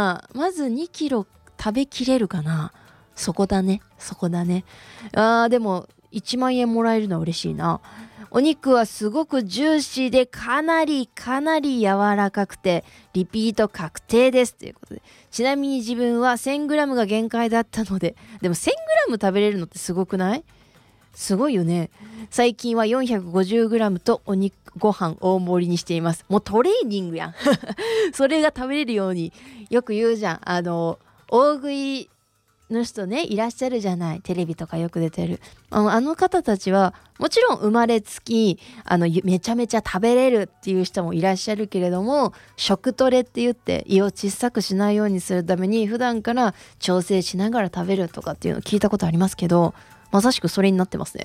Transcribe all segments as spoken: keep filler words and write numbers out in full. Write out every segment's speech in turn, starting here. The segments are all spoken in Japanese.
な。まずにキロ食べきれるかな。そこだねそこだね。あーでもいちまんえんもらえるのは嬉しいな。お肉はすごくジューシーでかなりかなり柔らかくてリピート確定ですということで、ちなみに自分は せんグラム が限界だったので、でも せんグラム 食べれるのってすごくない？すごいよね。最近は よんひゃくごじゅうグラム とお肉ご飯大盛りにしています。もうトレーニングやんそれが食べれるように。よく言うじゃん、あの大食いの人ね、いらっしゃるじゃない、テレビとかよく出てるあの、あの方たちはもちろん生まれつきあのめちゃめちゃ食べれるっていう人もいらっしゃるけれども、食トレって言って胃を小さくしないようにするために普段から調整しながら食べるとかっていうのを聞いたことありますけど、まさしくそれになってますね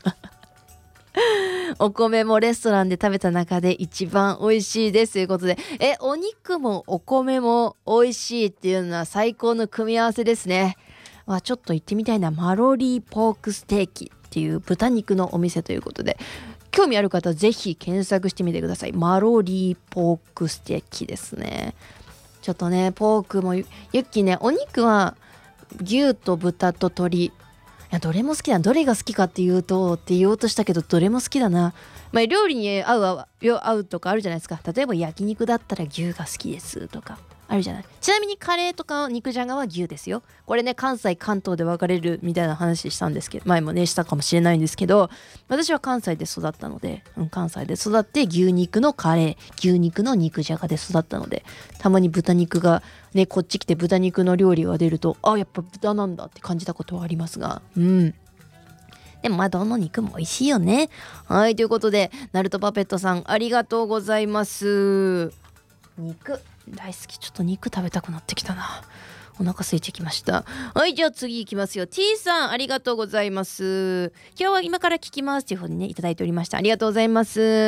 お米もレストランで食べた中で一番美味しいですということで、えお肉もお米も美味しいっていうのは最高の組み合わせですね。わちょっと行ってみたいな。マロリーポークステーキっていう豚肉のお店ということで、興味ある方ぜひ検索してみてください。マロリーポークステーキですね。ちょっとねポークもユッキーね、お肉は牛と豚と鶏、いやどれも好きだ。どれが好きかっていうとって言おうとしたけどどれも好きだな。まあ料理に合う合う合うとかあるじゃないですか。例えば焼肉だったら牛が好きですとかあるじゃない。ちなみにカレーとか肉じゃがは牛ですよ。これね関西関東で分かれるみたいな話したんですけど、前もねしたかもしれないんですけど、私は関西で育ったので、うん、関西で育って牛肉のカレー牛肉の肉じゃがで育ったので、たまに豚肉がねこっち来て豚肉の料理が出ると、あやっぱ豚なんだって感じたことはありますが、うんでもまあどの肉も美味しいよね。はいということでナルトパペットさんありがとうございます。肉大好き。ちょっと肉食べたくなってきたな。お腹空いてきました。はいじゃあ次いきますよ。 T さんありがとうございます。今日は今から聞きますというふうにねいただいておりました。ありがとうございます。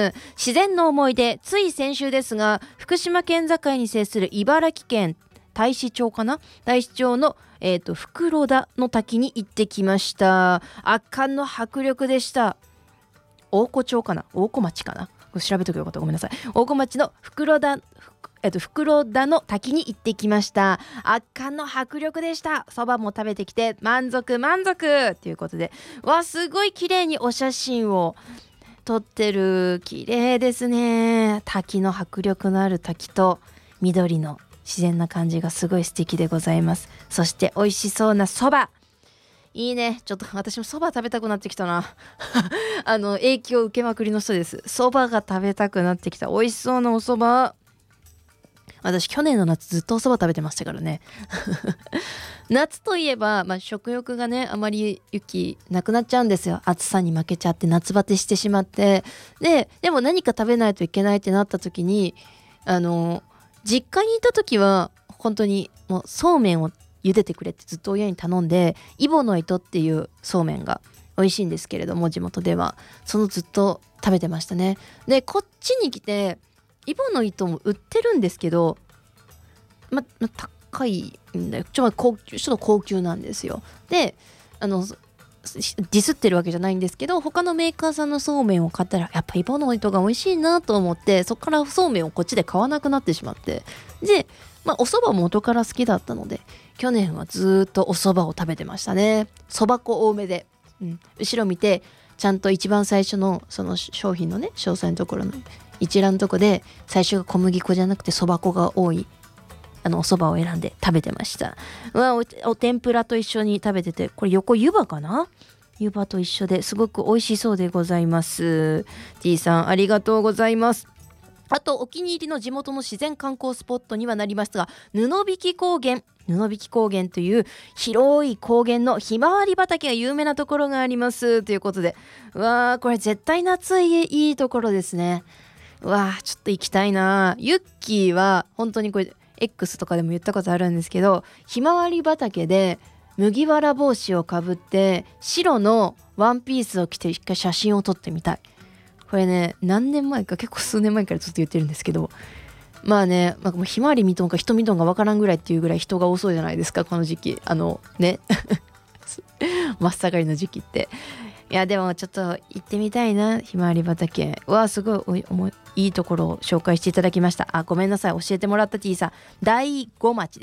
自然の思い出、つい先週ですが福島県境に接する茨城県大使町かな大使町のえっと袋田の滝に行ってきました。圧巻の迫力でした。大子町かな大子町かな調べとけばよかった。ごめんなさい。大子町の袋田えっと、袋田の滝に行ってきました。圧巻の迫力でした。そばも食べてきて満足満足ということで、わすごい綺麗にお写真を撮ってる。綺麗ですね。滝の迫力のある滝と緑の自然な感じがすごい素敵でございます。そして美味しそうなそば、いいね。ちょっと私もそば食べたくなってきたなあの影響を受けまくりの人です。そばが食べたくなってきた。美味しそうなおそば。私去年の夏ずっとおそば食べてましたからね夏といえば、まあ、食欲がねあまり雪なくなっちゃうんですよ。暑さに負けちゃって夏バテしてしまって、ででも何か食べないといけないってなった時に、あの実家にいた時は本当にもうそうめんを茹でてくれってずっと親に頼んで、イボの糸っていうそうめんが美味しいんですけれども、地元ではそのずっと食べてましたね。でこっちに来てイボの糸も売ってるんですけど、ま、ま高いんだよ。ちょっと高級、ちょっと高級なんですよ。であのディスってるわけじゃないんですけど、他のメーカーさんのそうめんを買ったらやっぱイボの糸が美味しいなと思って、そこからそうめんをこっちで買わなくなってしまって、で、まあ、お蕎麦も元から好きだったので去年はずっとお蕎麦を食べてましたね。蕎麦粉多めで、うん、後ろ見てちゃんと一番最初のその商品のね詳細のところの一覧のとこで最初が小麦粉じゃなくて蕎麦粉が多いあのお蕎麦を選んで食べてました。うわ お, お天ぷらと一緒に食べてて、これ横湯葉かな、湯葉と一緒ですごく美味しそうでございます。 T さんありがとうございます。あとお気に入りの地元の自然観光スポットにはなりますが、布引高原布引高原という広い高原のひまわり畑が有名なところがありますということで、うわーこれ絶対夏いいいところですね。うわーちょっと行きたいな。ユッキーは本当にこれ X とかでも言ったことあるんですけど、ひまわり畑で麦わら帽子をかぶって白のワンピースを着て一回写真を撮ってみたい。これね何年前か結構数年前からずっと言ってるんですけど、まあね、まあ、もうひまわり見とんか人見とんか分からんぐらいっていうぐらい人が多そうじゃないですかこの時期、あのね真っ盛りの時期って。いやでもちょっと行ってみたいな、ひまわり畑。うわすごいおいおもいいところを紹介していただきました。あごめんなさい教えてもらった T さん、大子町です